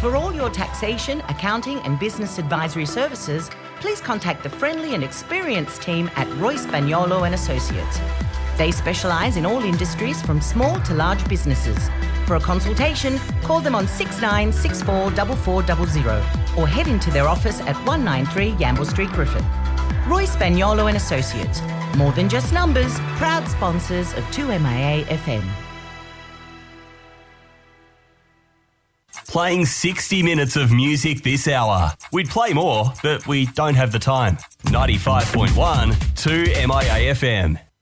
For all your taxation, accounting and business advisory services, please contact the friendly and experienced team at Roy Spagnolo and Associates. They specialise in all industries from small to large businesses. For a consultation, call them on 6964 4400 or head into their office at 193 Yamble Street, Griffith. Roy Spagnolo and Associates. More than just numbers, proud sponsors of 2MIA FM. Playing 60 minutes of music this hour. We'd play more, but we don't have the time. 95.1 2MIA FM.